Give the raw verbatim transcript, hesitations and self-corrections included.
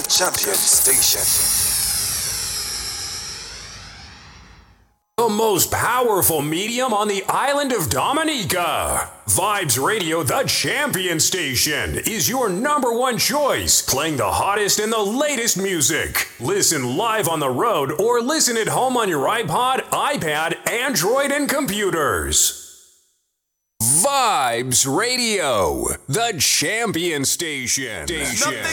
champion station. The most powerful medium on the island of Dominica. Vibes Radio, the champion station, is your number one choice, playing the hottest and the latest music. Listen live on the road or listen at home on your iPod, iPad, Android, and computers. Vibes Radio, the champion station. station. Nothing